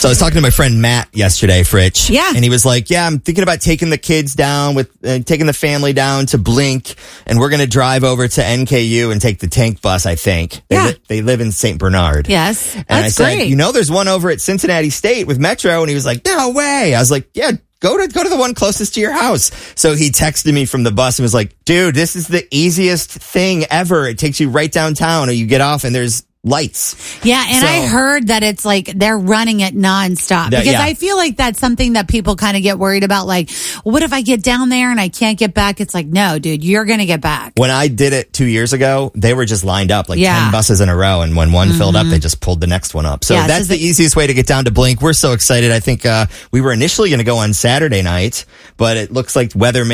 So I was talking to my friend Matt yesterday, Fritch. Yeah. And he was like, yeah, I'm thinking about taking the kids down taking the family down to Blink, and we're going to drive over to NKU and take the tank bus, I think. They live in St. Bernard. Yes. And I said, there's one over at Cincinnati State with Metro. And he was like, no way. I was like, yeah, go to the one closest to your house. So he texted me from the bus and was like, dude, this is the easiest thing ever. It takes you right downtown, or you get off and there's lights. Yeah, and I heard that it's like they're running it nonstop. Because I feel like that's something that people kind of get worried about. Like, what if I get down there and I can't get back? It's like, no, dude, you're going to get back. When I did it 2 years ago, they were just lined up like 10 buses in a row. And when one filled up, they just pulled the next one up. So that's the easiest way to get down to Blink. We're so excited. I think we were initially going to go on Saturday night, but it looks like weather